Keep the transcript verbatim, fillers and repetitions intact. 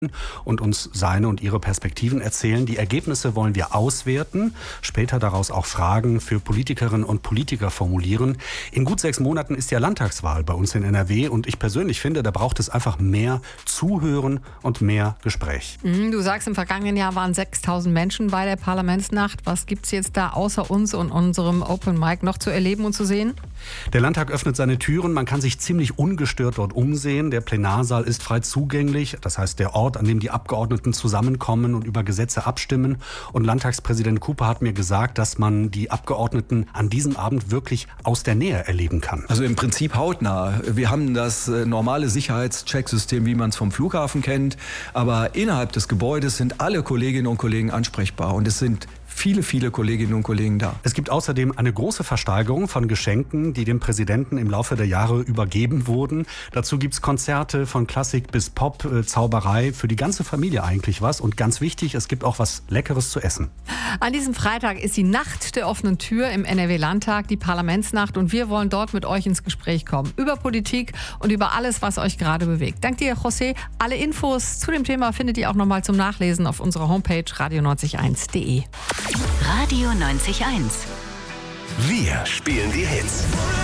und uns seine und ihre Perspektiven erzählen. Die Ergebnisse wollen wir auswerten, später daraus auch Fragen für Politikerinnen und Politiker formulieren. In gut sechs Monaten ist ja Landtagswahl bei uns in N R W und ich persönlich finde, da braucht es einfach mehr Zuhören und mehr Gespräch. Du sagst, im vergangenen Jahr waren sechstausend Menschen bei der Parlamentsnacht. Was gibt es jetzt da außer uns und unserem Open Mic noch zu erleben und zu sehen? Der Landtag öffnet seine Türen, man kann sich ziemlich ungestört dort umsehen. Der Plenarsaal ist frei zugänglich, das heißt der Ort, an dem die Abgeordneten zusammenkommen und über Gesetze abstimmen. Und Landtagspräsident Cooper hat mir gesagt, dass man die Abgeordneten an diesem Abend wirklich aus der Nähe erleben kann. Also im Prinzip hautnah. Wir haben das normale Sicherheitschecksystem, wie man es vom Flughafen kennt. Aber innerhalb des Gebäudes sind alle Kolleginnen und Kollegen ansprechbar. Und es sind viele, viele Kolleginnen und Kollegen da. Es gibt außerdem eine große Versteigerung von Geschenken, die dem Präsidenten im Laufe der Jahre übergeben wurden. Dazu gibt es Konzerte von Klassik bis Pop, äh, Zauberei, für die ganze Familie eigentlich was. Und ganz wichtig, es gibt auch was Leckeres zu essen. An diesem Freitag ist die Nacht der offenen Tür im N R W-Landtag, die Parlamentsnacht. Und wir wollen dort mit euch ins Gespräch kommen. Über Politik und über alles, was euch gerade bewegt. Dank dir, José. Alle Infos zu dem Thema findet ihr auch nochmal zum Nachlesen auf unserer Homepage radio neunzig eins punkt de. Radio neunzig Komma eins. Wir spielen die Hits.